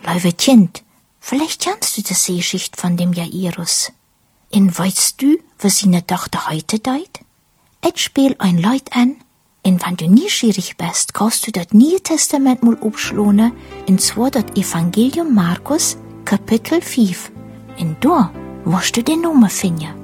Liebe Kind, vielleicht kennst du das Geschichte von dem Jairus. Und weißt du, was seine Tochter heute deit? Ich spiel ein Lied an, und wenn du neugierig bist, kannst du das Neue Testament mal aufschlagen, und zwar das Evangelium Markus, Kapitel 5. Und da wirst du den Namen finden.